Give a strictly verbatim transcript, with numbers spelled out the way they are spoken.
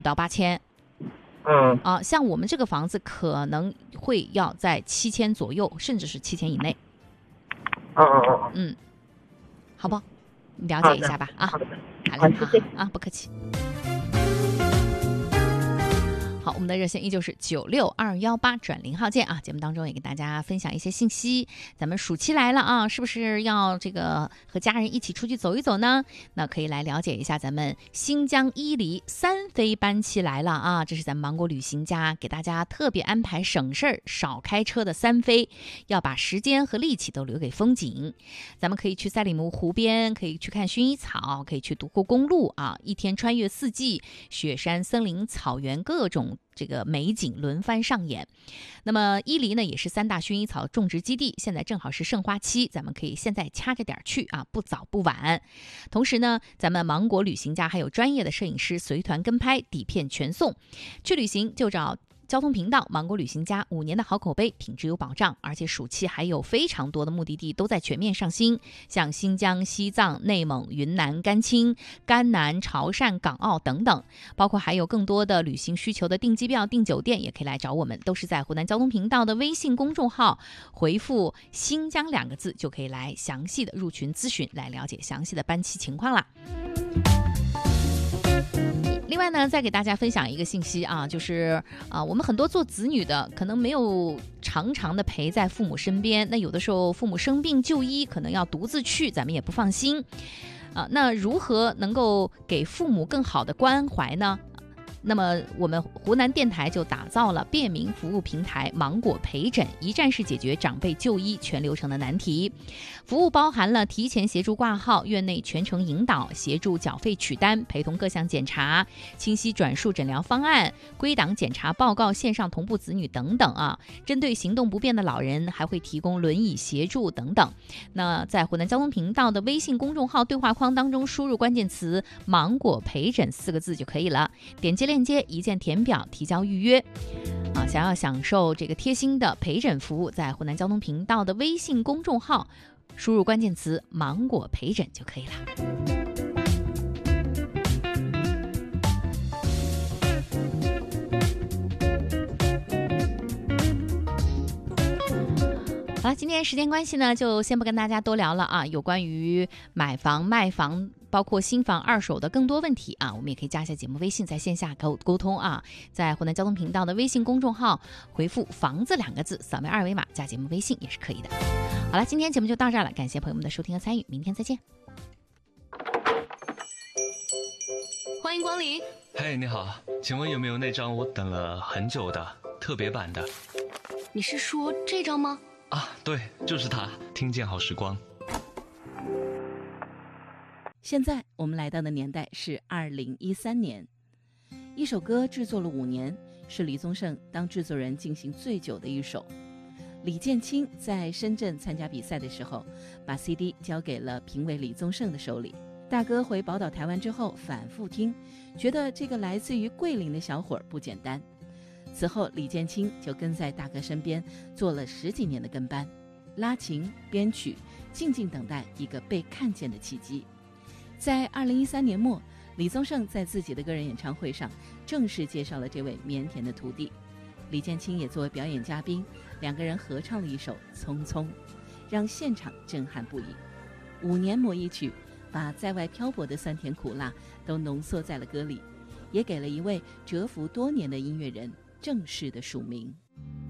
到八千。 嗯啊，像我们这个房子可能会要在七千左右，甚至是七千以内。 嗯嗯嗯嗯，好不好？你了解一下吧。啊， 好的， 好嘞， 好，谢谢啊，不客气。好，我们的热线依旧是九六二幺八转零号键啊。节目当中也给大家分享一些信息。咱们暑期来了啊，是不是要这个和家人一起出去走一走呢？那可以来了解一下咱们新疆伊犁三飞班期来了啊。这是咱们芒果旅行家给大家特别安排省事儿、少开车的三飞，要把时间和力气都留给风景。咱们可以去赛里木湖边，可以去看薰衣草，可以去独库公路啊，一天穿越四季，雪山、森林、草原，各种这个美景轮番上演。那么伊犁呢，也是三大薰衣草种植基地，现在正好是盛花期，咱们可以现在掐着点去啊，不早不晚。同时呢，咱们芒果旅行家还有专业的摄影师随团跟拍，底片全送。去旅行就找交通频道芒果旅行家，五年的好口碑，品质有保障，而且暑期还有非常多的目的地都在全面上新，像新疆、西藏、内蒙、云南、甘青、甘南、潮汕、港澳等等，包括还有更多的旅行需求的订机票、订酒店，也可以来找我们，都是在湖南交通频道的微信公众号回复“新疆”两个字，就可以来详细的入群咨询，来了解详细的班期情况啦。另外呢，再给大家分享一个信息啊，就是啊、呃，我们很多做子女的可能没有常常的陪在父母身边，那有的时候父母生病就医，可能要独自去，咱们也不放心啊。那如何能够给父母更好的关怀呢？那么我们湖南电台就打造了便民服务平台芒果陪诊，一站式解决长辈就医全流程的难题。服务包含了提前协助挂号、院内全程引导、协助缴费取单、陪同各项检查、清晰转述诊疗方案、归档检查报告、线上同步子女等等啊。针对行动不便的老人，还会提供轮椅协助等等。那在湖南交通频道的微信公众号对话框当中输入关键词“芒果陪诊”四个字就可以了，点击链接一键填表提交预约啊！想要享受这个贴心的陪诊服务，在湖南交通频道的微信公众号输入关键词“芒果陪诊”就可以了。好了，今天时间关系呢，就先不跟大家多聊了啊。有关于买房、卖房，包括新房、二手的更多问题啊，我们也可以加一下节目微信，在线下沟沟通啊。在湖南交通频道的微信公众号回复“房子”两个字，扫描二维码加节目微信也是可以的。好了，今天节目就到这儿了，感谢朋友们的收听和参与，明天再见。 欢迎光临。 嘿，你好，请问有没有那张我等了很久的特别版的？ 你是说这张吗？ 啊，对，就是它，听见好时光。 现在我们来到的年代是二零一三年，一首歌制作了五年，是李宗盛当制作人进行最久的一首。李建清在深圳参加比赛的时候，把 C D 交给了评委李宗盛的手里。大哥回宝岛台湾之后反复听，觉得这个来自于桂林的小伙儿不简单。此后李建清就跟在大哥身边做了十几年的跟班，拉琴编曲，静静等待一个被看见的契机。在二零一三年末，李宗盛在自己的个人演唱会上正式介绍了这位腼腆的徒弟。李建清也作为表演嘉宾，两个人合唱了一首《匆匆》，让现场震撼不已。五年磨一曲，把在外漂泊的酸甜苦辣都浓缩在了歌里，也给了一位蛰伏多年的音乐人正式的署名。